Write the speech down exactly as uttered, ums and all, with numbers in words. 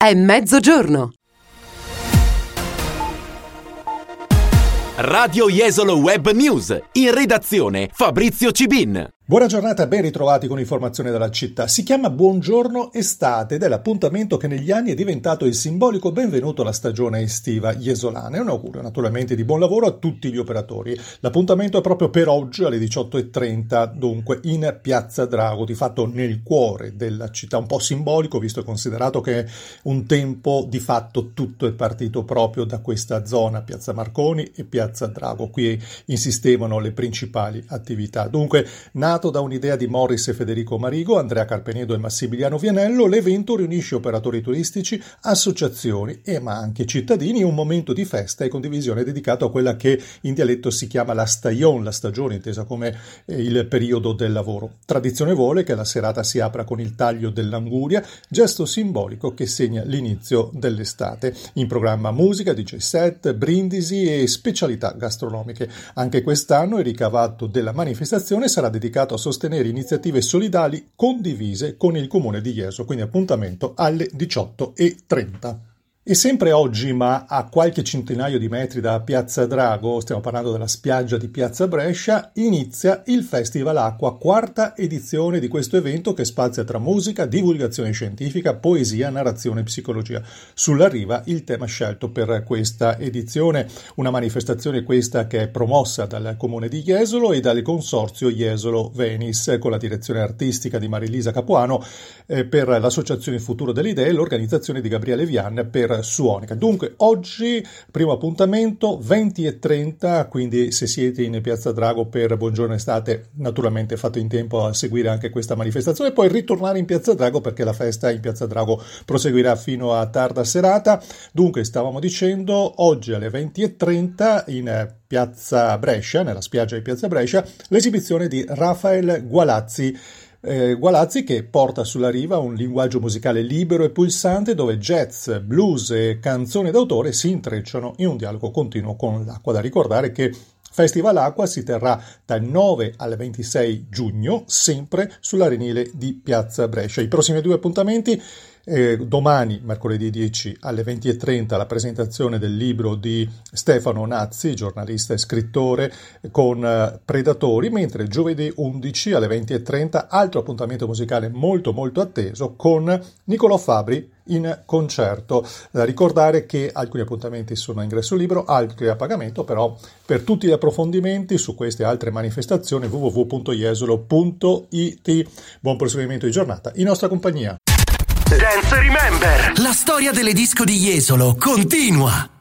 È mezzogiorno. Radio Jesolo Web News, in redazione Fabrizio Cibin. Buona giornata e ben ritrovati con informazioni dalla città. Si chiama Buongiorno Estate ed è l'appuntamento che negli anni è diventato il simbolico benvenuto alla stagione estiva jesolana. È un augurio naturalmente di buon lavoro a tutti gli operatori. L'appuntamento è proprio per oggi alle diciotto e trenta, dunque in Piazza Drago, di fatto nel cuore della città, un po' simbolico visto e considerato che un tempo di fatto tutto è partito proprio da questa zona, Piazza Marconi e Piazza Drago. Qui insistevano le principali attività. Dunque, nato da un'idea di Morris e Federico Marigo, Andrea Carpenedo e Massimiliano Vianello, l'evento riunisce operatori turistici, associazioni e ma anche cittadini in un momento di festa e condivisione dedicato a quella che in dialetto si chiama la stagione, la stagione intesa come il periodo del lavoro. Tradizione vuole che la serata si apra con il taglio dell'anguria, gesto simbolico che segna l'inizio dell'estate. In programma musica, D J set, brindisi e specialità gastronomiche. Anche quest'anno il ricavato della manifestazione sarà dedicato a sostenere iniziative solidali condivise con il comune di Jesolo, quindi appuntamento alle diciotto e trenta. E sempre oggi, ma a qualche centinaio di metri da Piazza Drago, stiamo parlando della spiaggia di Piazza Brescia, inizia il Festival Acqua, quarta edizione di questo evento che spazia tra musica, divulgazione scientifica, poesia, narrazione e psicologia. Sulla riva il tema scelto per questa edizione, una manifestazione questa che è promossa dal comune di Jesolo e dal consorzio Jesolo Venice, con la direzione artistica di Marilisa Capuano, eh, per l'associazione Futuro delle Idee e l'organizzazione di Gabriele Vian per Suonica. Dunque oggi primo appuntamento venti e trenta, quindi se siete in Piazza Drago per Buongiorno Estate naturalmente fate in tempo a seguire anche questa manifestazione e poi ritornare in Piazza Drago perché la festa in Piazza Drago proseguirà fino a tarda serata. Dunque stavamo dicendo oggi alle venti e trenta in Piazza Brescia, nella spiaggia di Piazza Brescia, l'esibizione di Rafael Gualazzi. Eh, Gualazzi che porta sulla riva un linguaggio musicale libero e pulsante dove jazz, blues e canzoni d'autore si intrecciano in un dialogo continuo con l'acqua. Da ricordare che Festival Acqua si terrà dal nove al ventisei giugno sempre sull'arenile di Piazza Brescia. I prossimi due appuntamenti: Eh, domani, mercoledì dieci alle venti e trenta, la presentazione del libro di Stefano Nazzi, giornalista e scrittore, con eh, Predatori, mentre giovedì undici alle venti e trenta, altro appuntamento musicale molto molto atteso con Niccolò Fabri in concerto. Da ricordare che alcuni appuntamenti sono a ingresso libero, altri a pagamento, però per tutti gli approfondimenti su queste altre manifestazioni w w w punto jesolo punto i t. Buon proseguimento di giornata in nostra compagnia. Dance Remember. La storia delle disco di Jesolo continua.